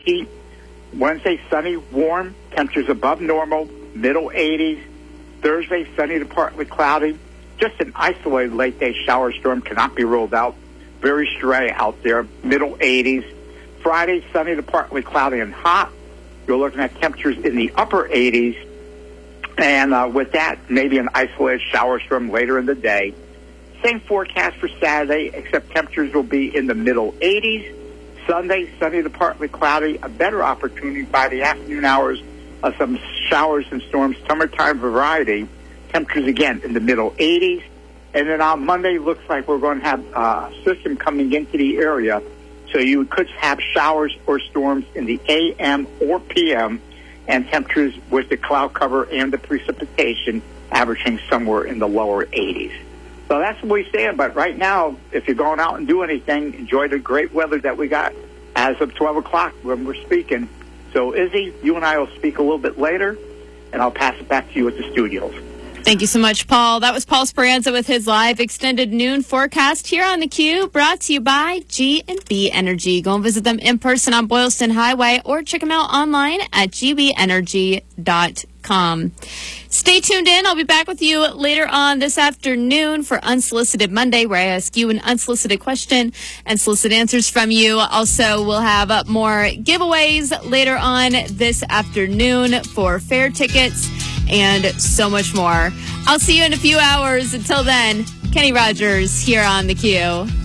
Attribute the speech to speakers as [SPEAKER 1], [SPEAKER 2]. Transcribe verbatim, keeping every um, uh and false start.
[SPEAKER 1] heat. Wednesday, sunny, warm, temperatures above normal, middle eighties. Thursday, sunny to partly cloudy. Just an isolated late-day shower storm cannot be ruled out. Very stray out there, middle eighties. Friday, sunny to partly cloudy and hot. You're looking at temperatures in the upper eighties. And uh, with that, maybe an isolated shower storm later in the day. Same forecast for Saturday, except temperatures will be in the middle eighties. Sunday, sunny to partly cloudy. A better opportunity by the afternoon hours of some showers and storms. Summertime variety. Temperatures, again, in the middle eighties. And then on Monday, looks like we're going to have a system coming into the area. So you could have showers or storms in the A M or P M, and temperatures with the cloud cover and the precipitation averaging somewhere in the lower eighties. So that's where we stand. But right now, if you're going out and do anything, enjoy the great weather that we got as of twelve o'clock when we're speaking. So, Izzy, you and I will speak a little bit later, and I'll pass it back to you at the studios.
[SPEAKER 2] Thank you so much, Paul. That was Paul Speranza with his live extended noon forecast here on theCUBE, brought to you by G and B Energy. Go and visit them in person on Boylston Highway or check them out online at g b energy dot com. Stay tuned in. I'll be back with you later on this afternoon for Unsolicited Monday, where I ask you an unsolicited question and solicit answers from you. Also, we'll have up more giveaways later on this afternoon for fair tickets and so much more. I'll see you in a few hours. Until then, Kenny Rogers here on theCUBE.